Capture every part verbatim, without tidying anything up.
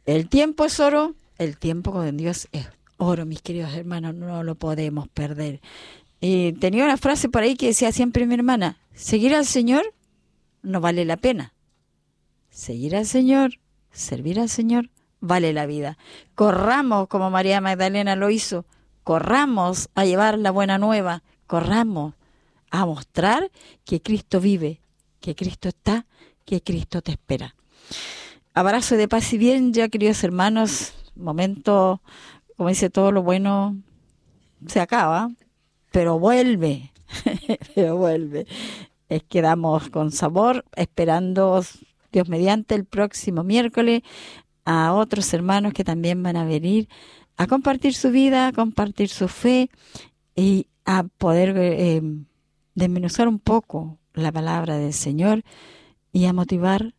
El tiempo es oro, el tiempo con Dios es oro, mis queridos hermanos, no lo podemos perder. Y tenía una frase por ahí que decía siempre mi hermana: seguir al Señor no vale la pena. Seguir al Señor, servir al Señor, vale la vida. Corramos como María Magdalena lo hizo, corramos a llevar la buena nueva, corramos a mostrar que Cristo vive, que Cristo está, que Cristo te espera. Abrazo de paz y bien, ya queridos hermanos, momento, como dice, todo lo bueno se acaba, pero vuelve, pero vuelve. Es quedamos con sabor, esperando, Dios mediante, el próximo miércoles a otros hermanos que también van a venir a compartir su vida, a compartir su fe y a poder eh, desmenuzar un poco la palabra del Señor y a motivar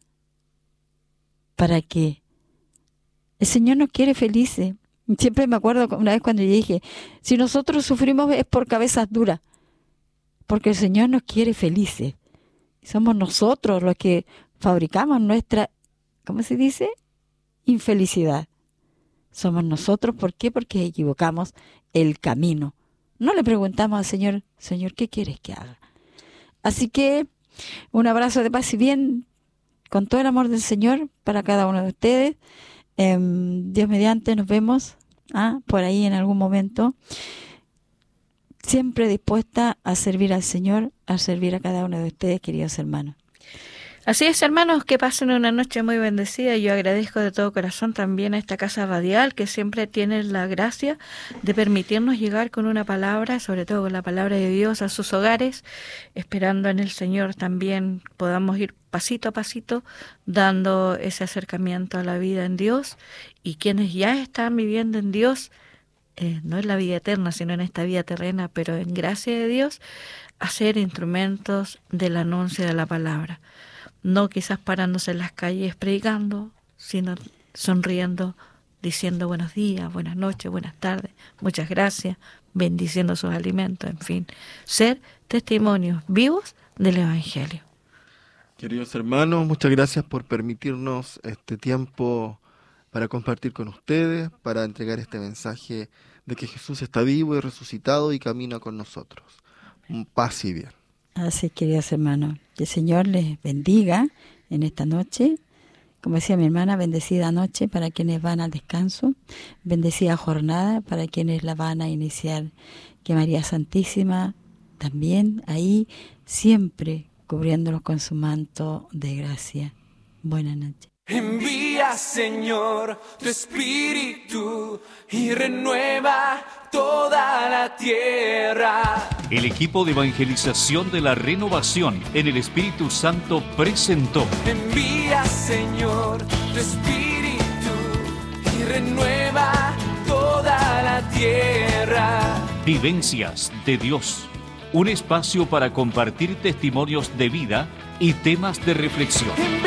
para que el Señor nos quiere felices. Siempre me acuerdo una vez cuando yo dije, si nosotros sufrimos es por cabezas duras, porque el Señor nos quiere felices. Somos nosotros los que fabricamos nuestra, ¿cómo se dice? Infelicidad. Somos nosotros, ¿por qué? Porque equivocamos el camino. No le preguntamos al Señor, Señor, ¿qué quieres que haga? Así que un abrazo de paz y bien, con todo el amor del Señor para cada uno de ustedes. Eh, Dios mediante, nos vemos ¿ah? por ahí en algún momento. Siempre dispuesta a servir al Señor, a servir a cada uno de ustedes, queridos hermanos. Así es, hermanos, que pasen una noche muy bendecida. Yo agradezco de todo corazón también a esta casa radial que siempre tiene la gracia de permitirnos llegar con una palabra, sobre todo con la palabra de Dios, a sus hogares, esperando en el Señor también podamos ir pasito a pasito dando ese acercamiento a la vida en Dios, y quienes ya están viviendo en Dios, eh, no en la vida eterna, sino en esta vida terrena, pero en gracia de Dios, hacer instrumentos del anuncio de la palabra. No quizás parándose en las calles predicando, sino sonriendo, diciendo buenos días, buenas noches, buenas tardes, muchas gracias, bendiciendo sus alimentos, en fin, ser testimonios vivos del Evangelio. Queridos hermanos, muchas gracias por permitirnos este tiempo para compartir con ustedes, para entregar este mensaje de que Jesús está vivo y resucitado y camina con nosotros. Paz y bien. Así, queridos hermanos, que el Señor les bendiga en esta noche. Como decía mi hermana, bendecida noche para quienes van al descanso, bendecida jornada para quienes la van a iniciar. Que María Santísima también ahí siempre cubriéndolos con su manto de gracia. Buenas noches. Envía, Señor, tu Espíritu y renueva toda la tierra. El equipo de evangelización de la Renovación en el Espíritu Santo presentó: Envía, Señor, tu Espíritu y renueva toda la tierra. Vivencias de Dios, un espacio para compartir testimonios de vida y temas de reflexión.